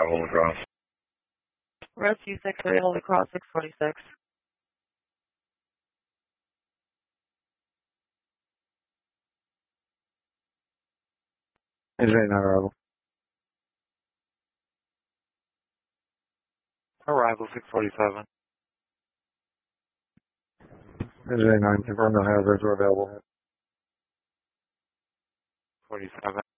Holy Cross. Rescue 63, Holy Cross 646. Is 89 arrival. Arrival 647. Is 89, confirm no hazards are available. 47.